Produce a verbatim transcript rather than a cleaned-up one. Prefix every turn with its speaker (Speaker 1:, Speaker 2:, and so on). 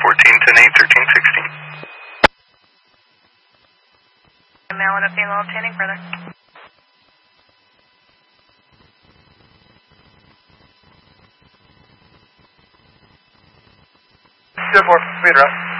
Speaker 1: fourteen, ten, eight, thirteen, sixteen.
Speaker 2: Male and a female obtaining further.
Speaker 1: Zero four, read rest.